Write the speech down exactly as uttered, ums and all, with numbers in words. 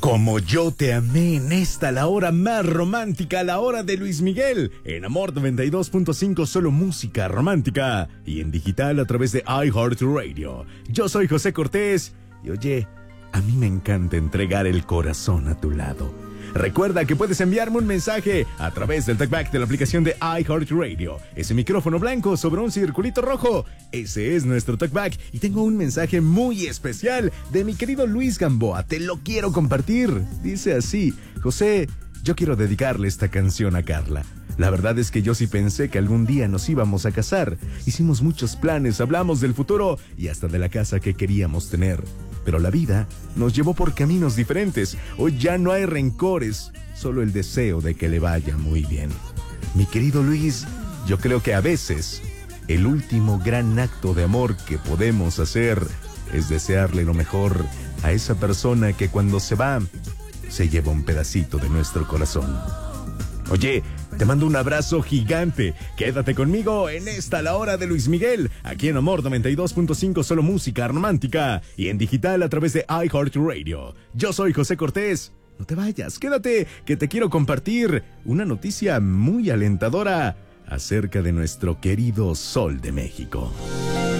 Como yo te amé en esta, la hora más romántica, la hora de Luis Miguel, en Amor noventa y dos punto cinco, solo música romántica, y en digital a través de iHeartRadio. Yo soy José Cortés, y oye, a mí me encanta entregar el corazón a tu lado. Recuerda que puedes enviarme un mensaje a través del talkback de la aplicación de iHeartRadio. Ese micrófono blanco sobre un circulito rojo, ese es nuestro talkback. Y tengo un mensaje muy especial de mi querido Luis Gamboa. Te lo quiero compartir. Dice así: José, yo quiero dedicarle esta canción a Carla. La verdad es que yo sí pensé que algún día nos íbamos a casar. Hicimos muchos planes, hablamos del futuro y hasta de la casa que queríamos tener. Pero la vida nos llevó por caminos diferentes. Hoy ya no hay rencores, solo el deseo de que le vaya muy bien. Mi querido Luis, yo creo que a veces el último gran acto de amor que podemos hacer es desearle lo mejor a esa persona que cuando se va, se lleva un pedacito de nuestro corazón. Oye, te mando un abrazo gigante. Quédate conmigo en esta La Hora de Luis Miguel, aquí en Amor noventa y dos punto cinco, solo música romántica, y en digital a través de iHeartRadio. Yo soy José Cortés. No te vayas, quédate, que te quiero compartir una noticia muy alentadora acerca de nuestro querido Sol de México.